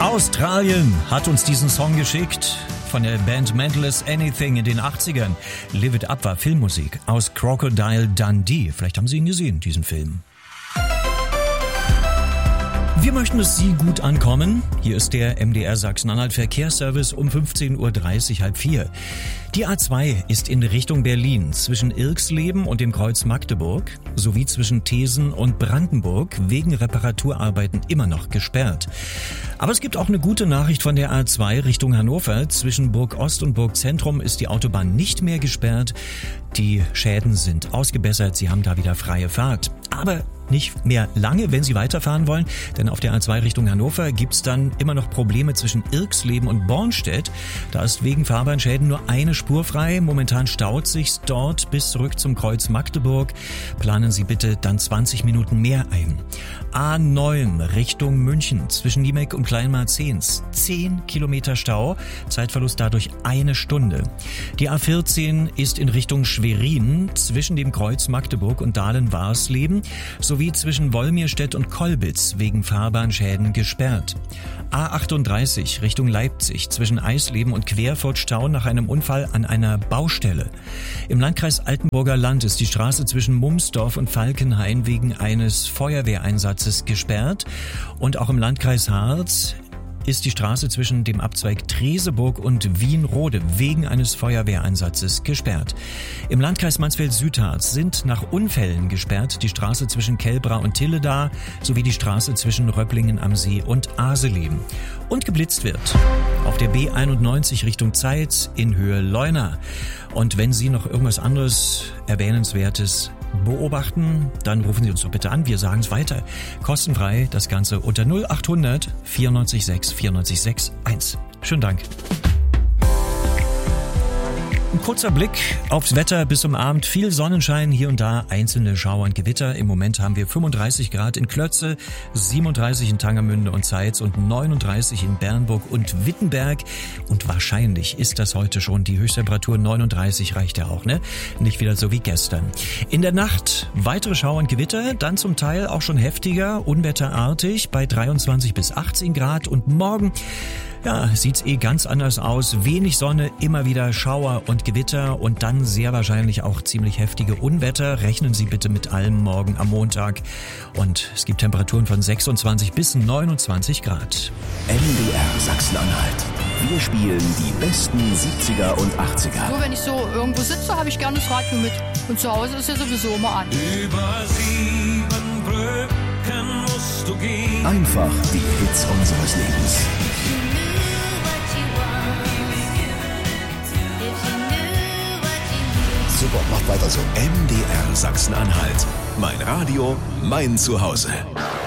Australien hat uns diesen Song geschickt. Von der Band Mentalist Anything in den 80ern. Live It Up war Filmmusik aus Crocodile Dundee. Vielleicht haben Sie ihn gesehen, diesen Film. Wir möchten, dass Sie gut ankommen. Hier ist der MDR Sachsen-Anhalt Verkehrsservice um 15.30 Uhr, halb 4. Die A2 ist in Richtung Berlin zwischen Irxleben und dem Kreuz Magdeburg sowie zwischen Thesen und Brandenburg wegen Reparaturarbeiten immer noch gesperrt. Aber es gibt auch eine gute Nachricht von der A2 Richtung Hannover. Zwischen Burg Ost und Burg Zentrum ist die Autobahn nicht mehr gesperrt. Die Schäden sind ausgebessert, Sie haben da wieder freie Fahrt. Aber nicht mehr lange, wenn Sie weiterfahren wollen, denn auf der A2 Richtung Hannover gibt's dann immer noch Probleme zwischen Irxleben und Bornstedt. Da ist wegen Fahrbahnschäden nur eine Spur frei. Momentan staut sich's dort bis zurück zum Kreuz Magdeburg. Planen Sie bitte dann 20 Minuten mehr ein. A9 Richtung München zwischen Niemek und Kleinmarzens. 10 Kilometer Stau, Zeitverlust dadurch 1 Stunde. Die A14 ist in Richtung Schwerin zwischen dem Kreuz Magdeburg und Dahlen-Warsleben sowie zwischen Wolmirstedt und Kolbitz wegen Fahrbahnschäden gesperrt. A38 Richtung Leipzig zwischen Eisleben und Querfurt Stau nach einem Unfall an einer Baustelle. Im Landkreis Altenburger Land ist die Straße zwischen Mumsdorf und Falkenhain wegen eines Feuerwehreinsatzes gesperrt. Und auch im Landkreis Harz ist die Straße zwischen dem Abzweig Treseburg und Wienrode wegen eines Feuerwehreinsatzes gesperrt. Im Landkreis Mansfeld-Südharz sind nach Unfällen gesperrt die Straße zwischen Kelbra und Tilleda sowie die Straße zwischen Röpplingen am See und Aseleben. Und geblitzt wird auf der B91 Richtung Zeitz in Höhe Leuna. Und wenn Sie noch irgendwas anderes Erwähnenswertes beobachten, dann rufen Sie uns doch bitte an. Wir sagen es weiter. Kostenfrei, das Ganze unter 0800 94 6 94 6 1. Schönen Dank. Ein kurzer Blick aufs Wetter bis zum Abend. Viel Sonnenschein, hier und da einzelne Schauer und Gewitter. Im Moment haben wir 35 Grad in Klötze, 37 in Tangermünde und Zeitz und 39 in Bernburg und Wittenberg. Und wahrscheinlich ist das heute schon die Höchsttemperatur. 39 reicht ja auch, ne? Nicht wieder so wie gestern. In der Nacht weitere Schauer und Gewitter, dann zum Teil auch schon heftiger, unwetterartig bei 23 bis 18 Grad. Und morgen, ja, sieht's ganz anders aus. Wenig Sonne, immer wieder Schauer und Gewitter und dann sehr wahrscheinlich auch ziemlich heftige Unwetter. Rechnen Sie bitte mit allem morgen am Montag. Und es gibt Temperaturen von 26 bis 29 Grad. MDR Sachsen-Anhalt. Wir spielen die besten 70er und 80er. Nur wenn ich so irgendwo sitze, habe ich gerne das Radio mit. Und zu Hause ist ja sowieso immer an. Über 7 Brücken musst du gehen. Einfach die Hits unseres Lebens. Super, macht weiter so. MDR Sachsen-Anhalt. Mein Radio, mein Zuhause.